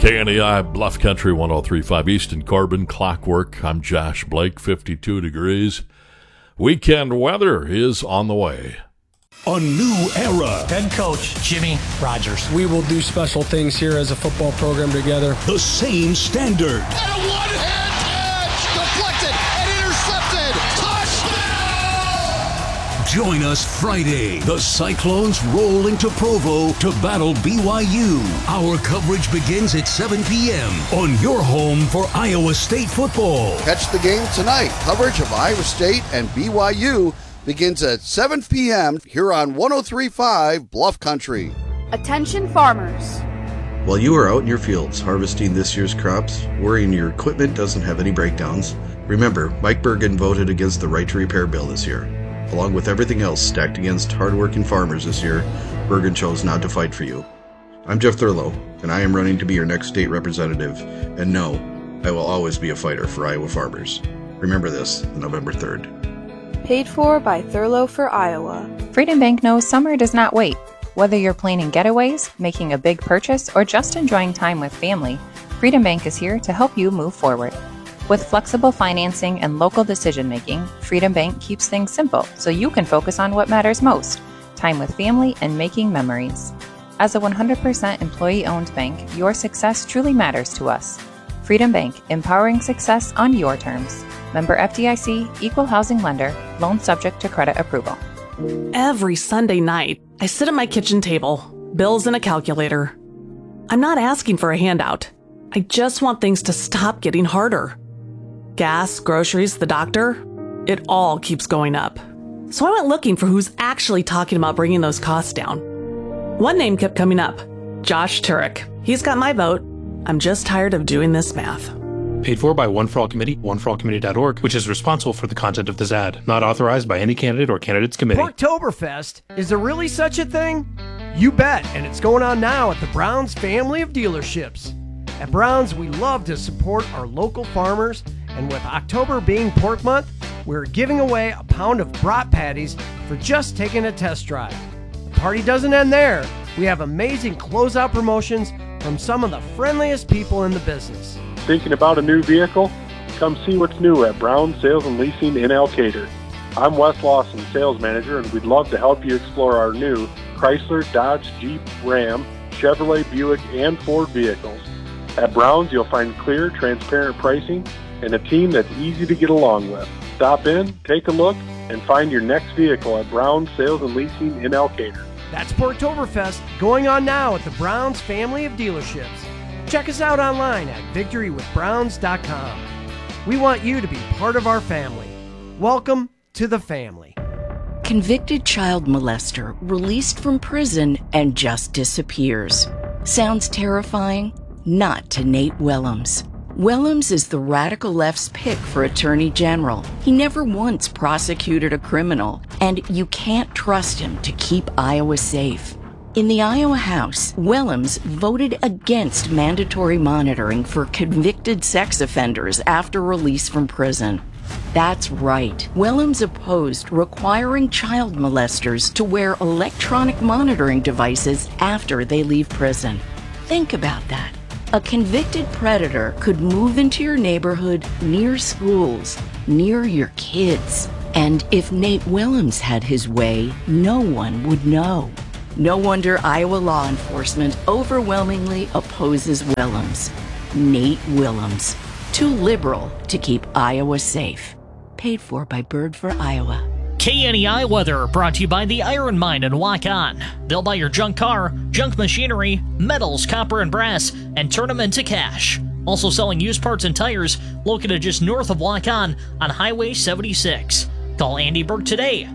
KNEI Bluff Country 103.5 Easton Corbin Clockwork. I'm Josh Blake, 52 degrees. Weekend weather is on the way. A new era. Head coach Jimmy Rogers. We will do special things here as a football program together. The same standard. And a one-hand catch! Deflected and intercepted! Touchdown! Join us Friday. The Cyclones roll into Provo to battle BYU. Our coverage begins at 7 p.m. on your home for Iowa State football. Catch the game tonight. Coverage of Iowa State and BYU begins at 7 p.m. here on 103.5 Bluff Country. Attention farmers. While you are out in your fields harvesting this year's crops, worrying your equipment doesn't have any breakdowns, remember, Mike Bergen voted against the Right to Repair bill this year. Along with everything else stacked against hardworking farmers this year, Bergen chose not to fight for you. I'm Jeff Thurlow, and I am running to be your next state representative, and no, I will always be a fighter for Iowa farmers. Remember this, November 3rd. Paid for by Thurlow for Iowa. Freedom Bank knows summer does not wait. Whether you're planning getaways, making a big purchase, or just enjoying time with family, Freedom Bank is here to help you move forward. With flexible financing and local decision-making, Freedom Bank keeps things simple so you can focus on what matters most, time with family and making memories. As a 100% employee-owned bank, your success truly matters to us. Freedom Bank, empowering success on your terms. Member FDIC, Equal Housing Lender, loan subject to credit approval. Every Sunday night, I sit at my kitchen table, bills and a calculator. I'm not asking for a handout. I just want things to stop getting harder. Gas, groceries, the doctor, it all keeps going up. So I went looking for who's actually talking about bringing those costs down. One name kept coming up, Josh Turek. He's got my vote. I'm just tired of doing this math. Paid for by One for All Committee, oneforallcommittee.org, which is responsible for the content of this ad. Not authorized by any candidate or candidates committee. Porktoberfest, is there really such a thing? You bet, and it's going on now at the Browns family of dealerships. At Browns, we love to support our local farmers, and with October being Pork Month, we're giving away a pound of brat patties for just taking a test drive. The party doesn't end there. We have amazing closeout promotions from some of the friendliest people in the business. Thinking about a new vehicle? Come see what's new at Brown Sales and Leasing in Elkader. I'm Wes Lawson, sales manager, and we'd love to help you explore our new Chrysler, Dodge, Jeep, Ram, Chevrolet, Buick, and Ford vehicles. At Brown's, you'll find clear, transparent pricing and a team that's easy to get along with. Stop in, take a look, and find your next vehicle at Brown Sales and Leasing in Elkader. That's Porktoberfest going on now at the Browns family of dealerships. Check us out online at victorywithbrowns.com. We want you to be part of our family. Welcome to the family. Convicted child molester released from prison and just disappears. Sounds terrifying? Not to Nate Willems. Willems is the radical left's pick for Attorney General. He never once prosecuted a criminal, and you can't trust him to keep Iowa safe. In the Iowa House, Willems voted against mandatory monitoring for convicted sex offenders after release from prison. That's right. Willems opposed requiring child molesters to wear electronic monitoring devices after they leave prison. Think about that. A convicted predator could move into your neighborhood, near schools, near your kids. And if Nate Willems had his way, no one would know. No wonder Iowa law enforcement overwhelmingly opposes Willems. Nate Willems. Too liberal to keep Iowa safe. Paid for by Bird for Iowa. KNEI weather brought to you by the Iron Mine in Waukon. They'll buy your junk car, junk machinery, metals, copper, and brass, and turn them into cash. Also selling used parts and tires, located just north of Waukon on Highway 76. Call Andy Burke today,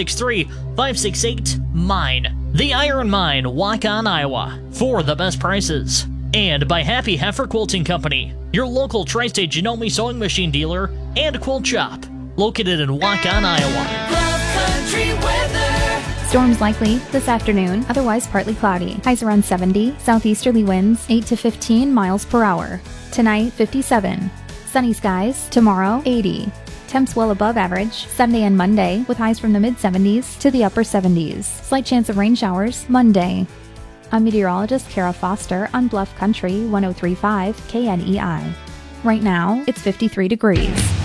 563-568-MINE. The Iron Mine, Waukon, Iowa, for the best prices. And by Happy Heifer Quilting Company, your local Tri-State Janome sewing machine dealer and quilt shop, located in Waukon, Iowa. Bluff Country weather. Storms likely this afternoon, otherwise partly cloudy. Highs around 70, southeasterly winds 8 to 15 miles per hour. Tonight, 57. Sunny skies, tomorrow, 80. Temps well above average, Sunday and Monday, with highs from the mid-70s to the upper 70s. Slight chance of rain showers, Monday. I'm meteorologist Kara Foster on Bluff Country 103.5 KNEI. Right now, it's 53 degrees.